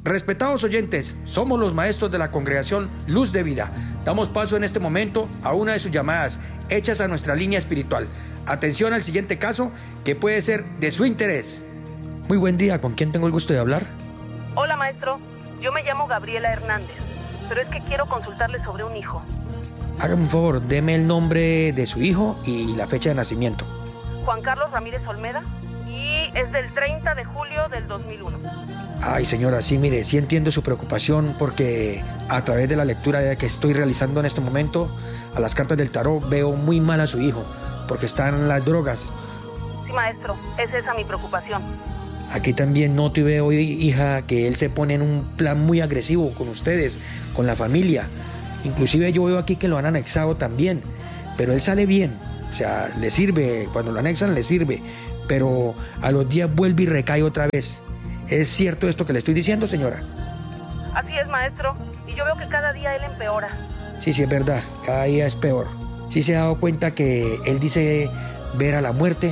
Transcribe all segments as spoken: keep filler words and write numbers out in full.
Respetados oyentes, somos los maestros de la congregación Luz de Vida. Damos paso en este momento a una de sus llamadas, hechas a nuestra línea espiritual. Atención al siguiente caso, que puede ser de su interés. Muy buen día, ¿con quién tengo el gusto de hablar? Hola, maestro. Yo me llamo Gabriela Hernández, pero es que quiero consultarle sobre un hijo. Hágame un favor, deme el nombre de su hijo y la fecha de nacimiento. Juan Carlos Ramírez Olmeda, y es del treinta de julio del dos mil uno. Ay, señora, sí, mire, sí entiendo su preocupación porque a través de la lectura que estoy realizando en este momento a las cartas del tarot veo muy mal a su hijo porque está en las drogas. Sí, maestro, es esa mi preocupación. Aquí también noto y veo, hija, que él se pone en un plan muy agresivo con ustedes, con la familia. Inclusive yo veo aquí que lo han anexado también, pero él sale bien, o sea, le sirve, cuando lo anexan le sirve, pero a los días vuelve y recae otra vez. ¿Es cierto esto que le estoy diciendo, señora? Así es, maestro, y yo veo que cada día él empeora. Sí, sí, es verdad, cada día es peor. Sí se ha dado cuenta que él dice ver a la muerte,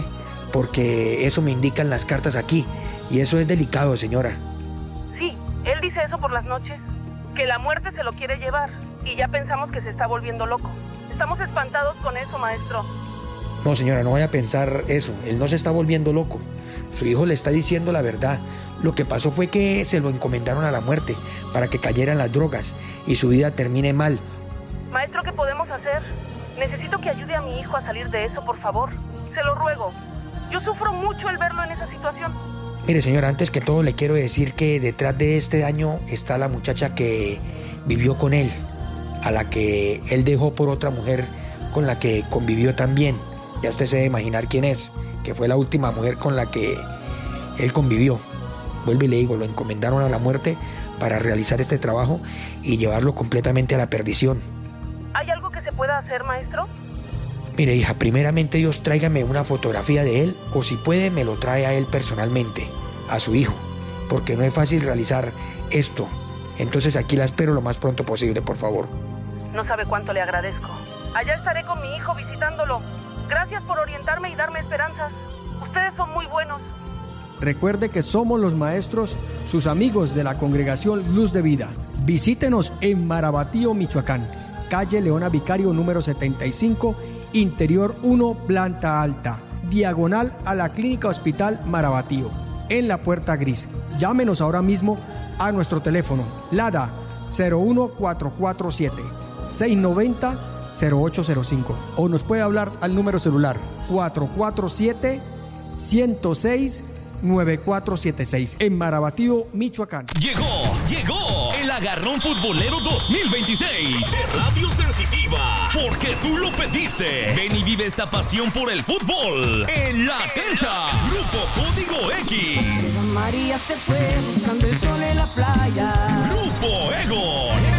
porque eso me indican las cartas aquí, y eso es delicado, señora. Sí, él dice eso por las noches, que la muerte se lo quiere llevar, y ya pensamos que se está volviendo loco. Estamos espantados con eso, maestro. No, señora, no vaya a pensar eso, él no se está volviendo loco. Su hijo le está diciendo la verdad. Lo que pasó fue que se lo encomendaron a la muerte para que cayera en las drogas y su vida termine mal. Maestro, ¿qué podemos hacer? Necesito que ayude a mi hijo a salir de eso, por favor. Se lo ruego. Yo sufro mucho el verlo en esa situación. Mire, señora, antes que todo le quiero decir que detrás de este daño está la muchacha que vivió con él, a la que él dejó por otra mujer con la que convivió también. Ya usted se debe imaginar quién es, que fue la última mujer con la que él convivió. Vuelvo y le digo, lo encomendaron a la muerte para realizar este trabajo y llevarlo completamente a la perdición. ¿Hay algo que se pueda hacer, maestro? Mire, hija, primeramente Dios, tráigame una fotografía de él, o si puede me lo trae a él personalmente, a su hijo, porque no es fácil realizar esto. Entonces aquí la espero lo más pronto posible, por favor. No sabe cuánto le agradezco. Allá estaré con mi hijo visitándolo. Gracias por orientarme y darme esperanzas. Ustedes son muy buenos. Recuerde que somos los maestros, sus amigos de la congregación Luz de Vida. Visítenos en Marabatío, Michoacán, calle Leona Vicario número setenta y cinco, interior uno, planta alta, diagonal a la Clínica Hospital Marabatío, en la Puerta Gris. Llámenos ahora mismo a nuestro teléfono LADA cero uno cuatro cuatro siete, seis nueve cero, cero ocho cero cinco, o nos puede hablar al número celular cuatro cuatro siete, uno cero seis, nueve cuatro siete seis en Marabatío, Michoacán. Llegó, llegó el Agarrón Futbolero dos mil veintiséis de Radio Sensitiva, porque tú lo pediste. Ven y vive esta pasión por el fútbol en la cancha. Grupo Código X. María se fue buscando el sol en la playa. Grupo Ego.